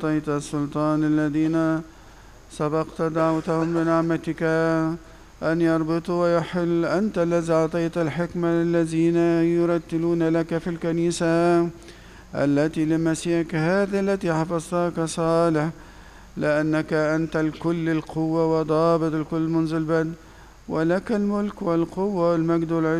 أعطيت السلطان الذين سبقت دعوتهم بنعمتك أن يربطوا ويحل. أنت الذي أعطيت الحكمة للذين يرتلون لك في الكنيسة التي لمسيحك هذه التي حفظتها كصالح، لأنك أنت الكل القوة وضابط الكل منذ البدء، ولك الملك والقوة والمجد والعز